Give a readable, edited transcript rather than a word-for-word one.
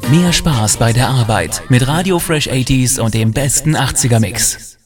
Mehr Spaß bei der Arbeit mit Radio Fresh 80s und dem besten 80er Mix.